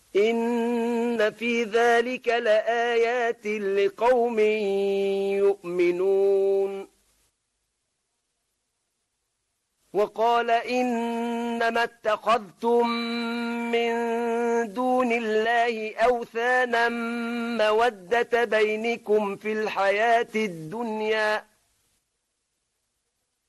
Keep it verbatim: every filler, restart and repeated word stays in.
إن في ذلك لآيات لقوم يؤمنون. وقال إنما اتخذتم من دون الله أوثانا مودة بينكم في الحياة الدنيا